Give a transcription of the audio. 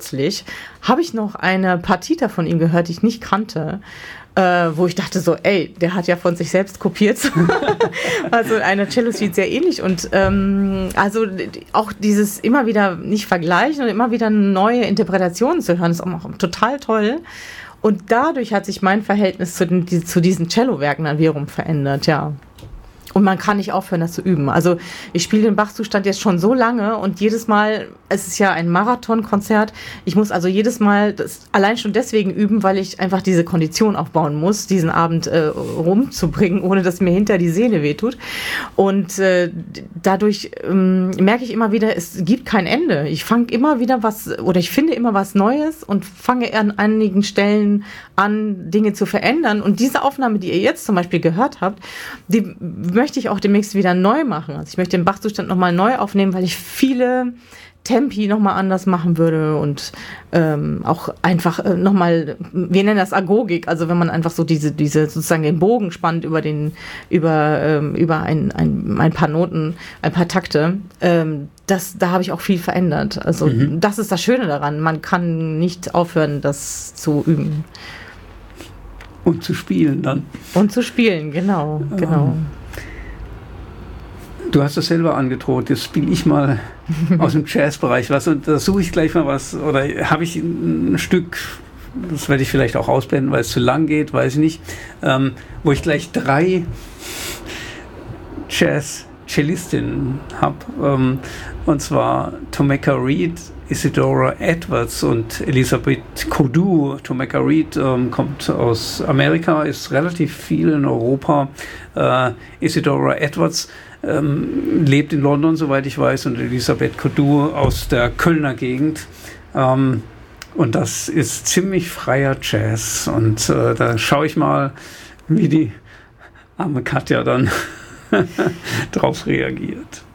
kürzlich habe ich noch eine Partita von ihm gehört, die ich nicht kannte, wo ich dachte so, ey, der hat ja von sich selbst kopiert. Also eine Cello-Suite sehr ähnlich und also auch dieses immer wieder nicht vergleichen und immer wieder neue Interpretationen zu hören, ist auch total toll. Und dadurch hat sich mein Verhältnis zu diesen Cello-Werken dann wiederum verändert, ja. Und man kann nicht aufhören, das zu üben. Also ich spiele den Bach-Zustand jetzt schon so lange und jedes Mal, es ist ja ein Marathonkonzert, ich muss also jedes Mal das allein schon deswegen üben, weil ich einfach diese Kondition aufbauen muss, diesen Abend rumzubringen, ohne dass mir hinter die Seele wehtut. Und dadurch merke ich immer wieder, es gibt kein Ende. Ich fange immer wieder ich finde immer was Neues und fange an einigen Stellen an, Dinge zu verändern. Und diese Aufnahme, die ihr jetzt zum Beispiel gehört habt, die möchte ich auch demnächst wieder neu machen. Also ich möchte den Bach-Zustand nochmal neu aufnehmen, weil ich viele Tempi nochmal anders machen würde und auch einfach nochmal, wir nennen das Agogik, also wenn man einfach so diese sozusagen den Bogen spannt über ein paar Noten, ein paar Takte, da habe ich auch viel verändert. Also das ist das Schöne daran, man kann nicht aufhören, das zu üben. Und zu spielen dann. Und zu spielen, genau. Du hast das selber angedroht, jetzt spiele ich mal aus dem Jazzbereich was und da suche ich gleich mal was, oder habe ich ein Stück, das werde ich vielleicht auch ausblenden, weil es zu lang geht, weiß ich nicht, wo ich gleich 3 Jazz-Cellistinnen habe, und zwar Tomeka Reed, Isadora Edwards und Elisabeth Coudou. Tomeka Reed kommt aus Amerika, ist relativ viel in Europa. Isadora Edwards lebt in London, soweit ich weiß, und Elisabeth Coudou aus der Kölner Gegend. Und das ist ziemlich freier Jazz. Und da schaue ich mal, wie die arme Katja dann drauf reagiert.